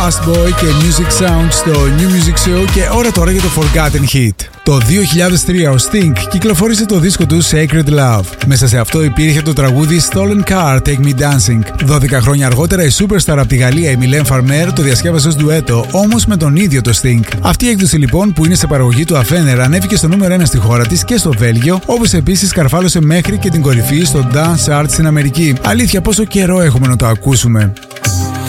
Fast Boy και Music Sound στο New Music Show και ώρα τώρα για το Forgotten Hit. Το 2003 ο Sting κυκλοφόρησε το δίσκο του Sacred Love. Μέσα σε αυτό υπήρχε το τραγούδι Stolen Car, Take Me Dancing. 12 χρόνια αργότερα η superstar από τη Γαλλία η Mylène Farmer το διασκεύασε ως ντουέτο, όμως με τον ίδιο το Sting. Αυτή η έκδοση λοιπόν που είναι σε παραγωγή του Afener ανέβηκε στο νούμερο 1 στη χώρα της και στο Βέλγιο, όπως επίσης καρφάλωσε μέχρι και την κορυφή στο Dance Art στην Αμερική. Αλήθεια, πόσο καιρό έχουμε να το ακούσουμε.